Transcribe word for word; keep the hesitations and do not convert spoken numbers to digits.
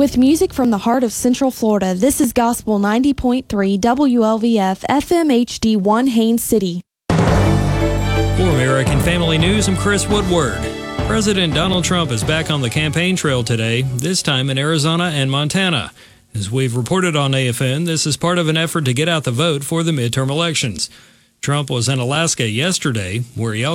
With music from the heart of Central Florida, this is Gospel ninety point three W L V F F M H D one Haines City. For American Family News, I'm Chris Woodward. President Donald Trump is back on the campaign trail today, this time in Arizona and Montana. As we've reported on A F N, this is part of an effort to get out the vote for the midterm elections. Trump was in Alaska yesterday, where he also